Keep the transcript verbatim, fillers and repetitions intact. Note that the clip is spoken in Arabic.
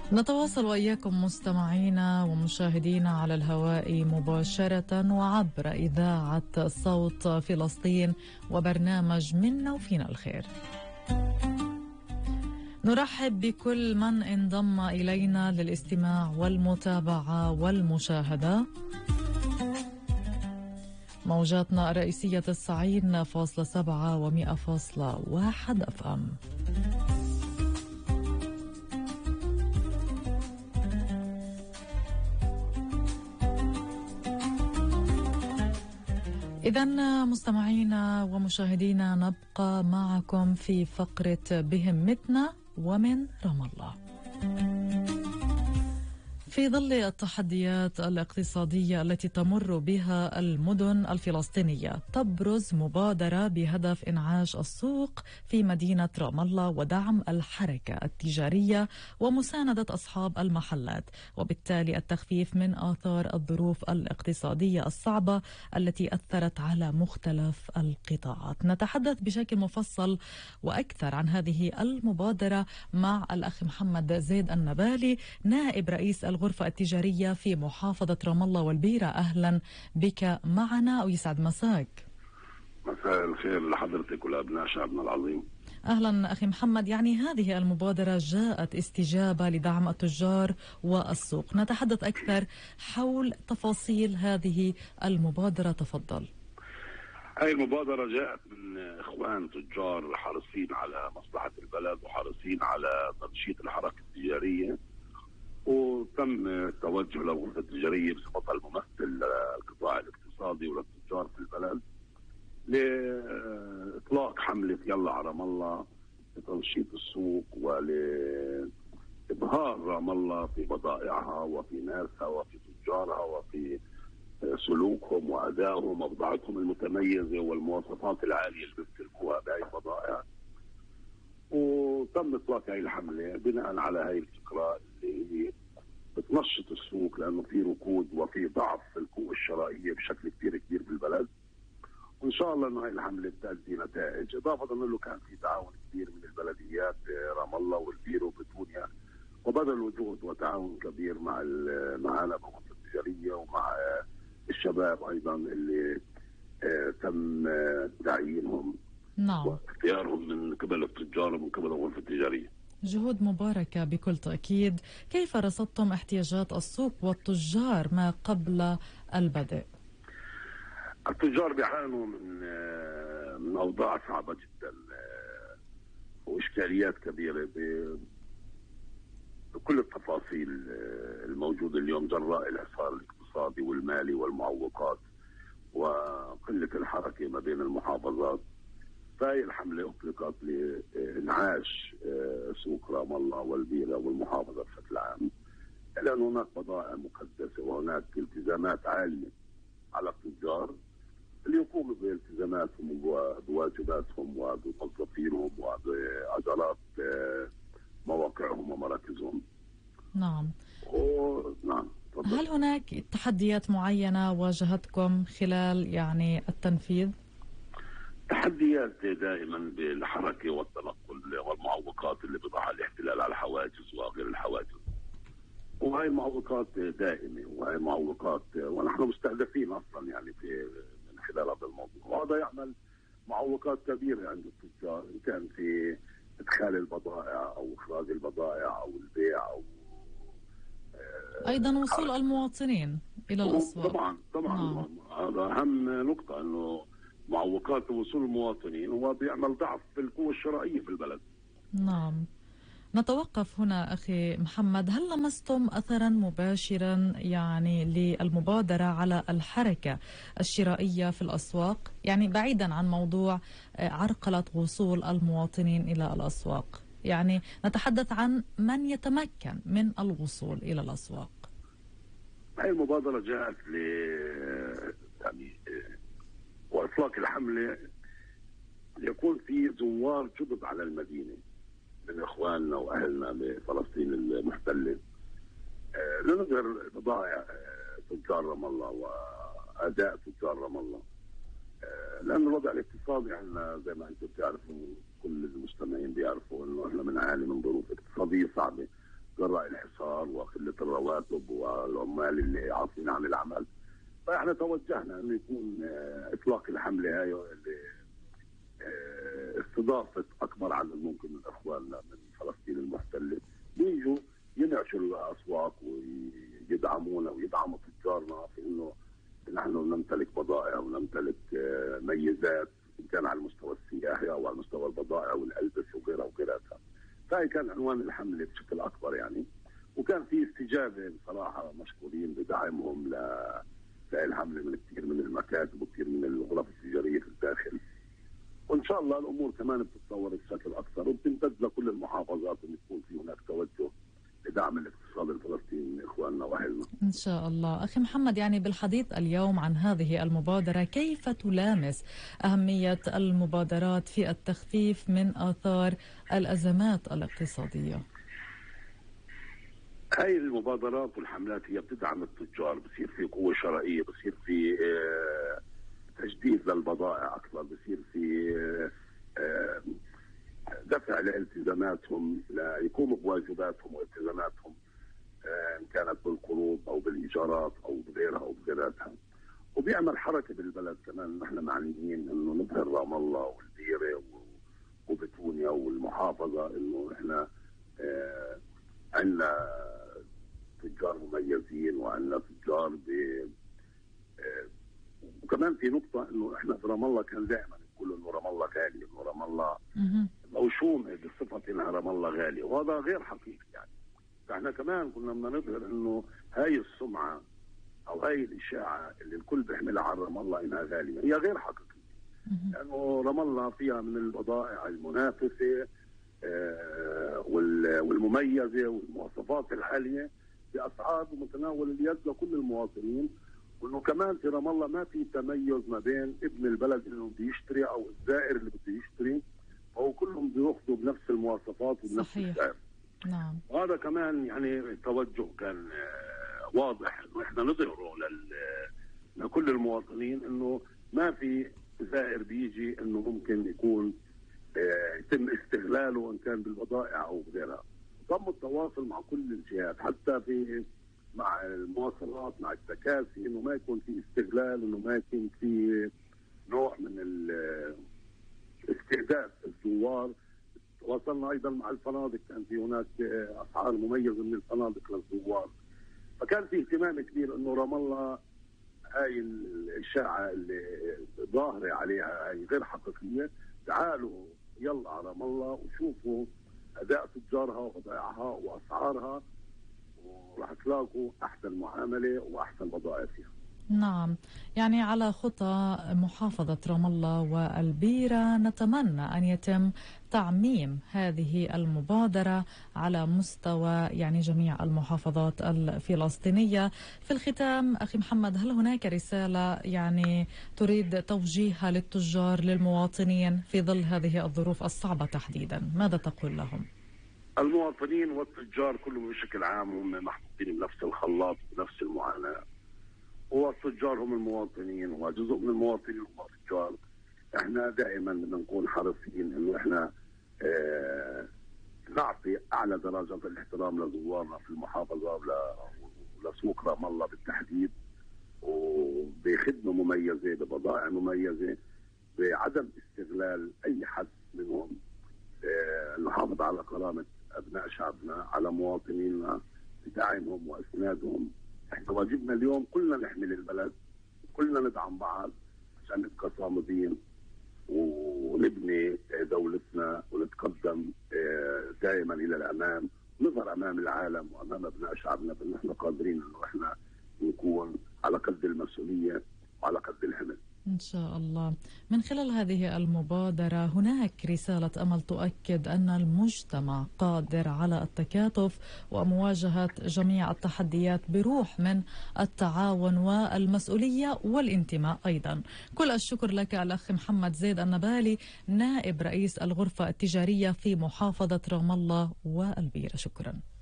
نتواصل وإياكم مستمعينا ومشاهدينا على الهواء مباشرة وعبر إذاعة صوت فلسطين وبرنامج منا وفينا الخير. نرحب بكل من انضم إلينا للاستماع والمتابعة والمشاهدة. موجاتنا الرئيسية تسعين فاصلة سبعة ومئة فاصلة واحد أف أم. إذن مستمعينا ومشاهدينا نبقى معكم في فقرة بهمتنا ومن رام الله. في ظل التحديات الاقتصادية التي تمر بها المدن الفلسطينية، تبرز مبادرة بهدف إنعاش السوق في مدينة رام الله ودعم الحركة التجارية ومساندة أصحاب المحلات، وبالتالي التخفيف من آثار الظروف الاقتصادية الصعبة التي أثرت على مختلف القطاعات. نتحدث بشكل مفصل وأكثر عن هذه المبادرة مع الأخ محمد زيد النبالي، نائب رئيس الغرفة التجارية في محافظة رام الله والبيرة. أهلا بك معنا ويسعد مساك. مساء الخير لحضرتك ولأبناء شعبنا العظيم. أهلا أخي محمد، يعني هذه المبادرة جاءت استجابة لدعم التجار والسوق. نتحدث أكثر حول تفاصيل هذه المبادرة، تفضل. هذه المبادرة جاءت من إخوان تجار حريصين على مصلحة البلد وحريصين على تنشيط الحركة التجارية، وتم التوجه للغرفة التجارية بصفتها الممثل للقطاع الاقتصادي وللتجار في البلد لإطلاق حملة يلا على رام الله لتنشيط السوق ولإبهار رام الله في بضائعها وفي ناسها وفي تجارها وفي سلوكهم وأدائهم وبضاعتهم المتميزة والمواصفات العالية اللي بيمتلكوها بهاي البضائع. وتم إطلاق هاي الحملة بناء على هاي الفكرة اللي هي بتنشط السوق، لأنه في ركود وفي ضعف في القوة الشرائية بشكل كتير كبير بالبلد. وإن شاء الله إنه هاي الحملة بتأدي نتائج، إضافة إنه كان في تعاون كبير من البلديات رام الله والبيرة وبتونيا، وبذلوا جهد وتعاون كبير مع معنا بالغرفة التجارية ومع الشباب أيضا اللي آه تم آه تعيينهم نعم واختيارهم من قبل التجار ومن قبل الغرفة التجارية. جهود مباركة بكل تأكيد. كيف رصدتم احتياجات السوق والتجار ما قبل البدء؟ التجار بيعانوا من آه من أوضاع صعبة جدا آه وإشكاليات كبيرة بكل التفاصيل آه الموجودة اليوم جراء الحصار الاقتصادي والمالي والمعوقات وقلة الحركة ما بين المحافظات. فهي الحملة أطلقت لإنعاش سوق رام الله والبيرة والمحافظة بشكل عام، لأن هناك بضائع مقدسة وهناك التزامات عالية على التجار اللي يقوموا بالتزاماتهم وبواجباتهم وبموظفينهم وبأجرات مواقعهم ومراكزهم. نعم. نعم. هل هناك تحديات معينة واجهتكم خلال يعني التنفيذ؟ تحديات دائما بالحركة والتنقل والمعوقات اللي بضعها الاحتلال على الحواجز وغير الحواجز، وهي المعوقات دائمة وهي معوقات ونحن مستهدفين أصلا يعني في من خلال هذا الموضوع، وهذا يعمل معوقات كبيرة عند التجار، إن كان في إدخال البضائع أو إخراج البضائع أو البيع أو أيضا وصول المواطنين إلى الأسواق. طبعا طبعا هذا أهم نقطة، إنه معوقات وصول المواطنين هو بيعمل ضعف في القوة الشرائية في البلد. نعم. نتوقف هنا أخي محمد، هل لمستم أثرا مباشرا يعني للمبادرة على الحركة الشرائية في الأسواق، يعني بعيدا عن موضوع عرقلة وصول المواطنين إلى الأسواق، يعني نتحدث عن من يتمكن من الوصول إلى الأسواق؟ هذه المبادرة جاءت ل يعني وإطلاق الحملة يكون في زوار جدد على المدينة من إخواننا وأهلنا بفلسطين المحتلة، آه لنظهر بضائع آه تجار رام الله وأداء تجار رام الله، آه لأن الوضع الاقتصادي عندنا زي ما أنتم بتعرفوا، كل المستمعين بيعرفوا إنه إحنا بنعاني من ظروف اقتصادية صعبة جراء الحصار الرواتب والعمال اللي عاطلين عن العمل. فاحنا توجهنا انه يكون اطلاق الحمله هاي استضافه اكبر عدد ممكن من اخواننا من فلسطين المحتله، بيجوا ينعشوا الاسواق ويدعمونا ويدعموا تجارنا في انه نحن نمتلك بضائع ونمتلك ميزات ان كان على المستوى السياحي او على مستوى البضائع والالبسه وغيرها وغيرها. فهي كان عنوان الحمله بشكل اكبر يعني، وكان في استجابه بصراحه، مشكورين بدعمهم ل الحمله من كثير من المكاتب وكثير من الغرف التجاريه في الداخل. وان شاء الله الامور كمان بتتطور بشكل اكثر وبتمتد لكل المحافظات انه يكون في هناك توجه لدعم الاقتصاد الفلسطيني من اخواننا واهلنا. ان شاء الله. اخي محمد، يعني بالحديث اليوم عن هذه المبادره، كيف تلامس اهميه المبادرات في التخفيف من اثار الازمات الاقتصاديه؟ هاي المبادرات والحملات هي بتدعم التجار، بصير في قوه شرائيه، بصير في تجديد للبضائع اكثر، بصير في دفع لالتزاماتهم ليقوموا بواجباتهم والتزاماتهم ان كانت بالقروض او بالايجارات او بغيرها او بغيراتها. وبيعمل حركه بالبلد كمان، نحن معنيين انه نظهر رام الله والديره وبتونيا والمحافظه انه احنا عندنا تجار مميزين وعندنا تجار ب وكمان في نقطه انه احنا في رام الله كان دائما يقولوا انه رام الله غالي، انه رام الله موشومه بصفه انها رام الله غالي، وهذا غير حقيقي يعني. فاحنا كمان كنا بدنا نظهر انه هاي السمعه او هاي الاشاعه اللي الكل بيحملها على رام الله انها غاليه هي غير حقيقيه. لانه رام الله فيها من البضائع المنافسه آه والمميزه والمواصفات العاليه باسعار متناول اليد لكل المواطنين، وانه كمان في رام الله ما في تميز ما بين ابن البلد اللي بده يشتري او الزائر اللي بده يشتري، فهو كلهم بياخذوا بنفس المواصفات وبنفس السعر. نعم. وهذا كمان يعني التوجه كان واضح انه احنا نظهره لكل المواطنين انه ما في زائر بيجي انه ممكن يكون يتم استغلاله ان كان بالبضائع او بغيرها. تم التواصل مع كل الجهات حتى في مع المواصلات مع التكاسي انه ما يكون في استغلال، انه ما يكون في نوع من استهداف الزوار. تواصلنا ايضا مع الفنادق، كان في هناك اسعار مميزه من الفنادق للزوار. فكان في اهتمام كبير انه رام الله هاي الاشاعه اللي ظاهره عليها هاي غير حقيقيه، تعالوا يلا على رام الله وشوفوا اداء تجارها وبضائعها واسعارها، وراح تلاقوا احسن معامله واحسن بضائع فيها. نعم، يعني على خطى محافظة رام الله والبيرة نتمنى أن يتم تعميم هذه المبادرة على مستوى يعني جميع المحافظات الفلسطينية. في الختام أخي محمد، هل هناك رسالة يعني تريد توجيهها للتجار للمواطنين في ظل هذه الظروف الصعبة تحديدا؟ ماذا تقول لهم؟ المواطنين والتجار كلهم بشكل عام هم محطوطين بنفس الخلاط بنفس المعاناة، والتجار هم المواطنين وجزء من المواطنين هم التجار. احنا دائما بدنا نكون حريصين انه احنا اه نعطي اعلى درجات الاحترام لزوارنا في المحافظه ولسوق رام الله بالتحديد، وبخدمه مميزه ببضائع مميزه بعدم استغلال اي حد منهم. اه نحافظ على كرامه ابناء شعبنا، على مواطنينا، بدعمهم واسنادهم. احنا واجبنا اليوم كلنا نحمل البلد، كلنا ندعم بعض عشان نبقى صامدين ونبني دولتنا ونتقدم دائما الى الامام، نظهر امام العالم وامام ابناء شعبنا بان احنا قادرين انه احنا نكون على قد المسؤوليه وعلى قد الحمل. إن شاء الله. من خلال هذه المبادرة هناك رسالة أمل تؤكد أن المجتمع قادر على التكاتف ومواجهة جميع التحديات بروح من التعاون والمسؤولية والانتماء أيضا. كل الشكر لك الأخ محمد زيد النبالي، نائب رئيس الغرفة التجارية في محافظة رام الله والبيرة. شكرا.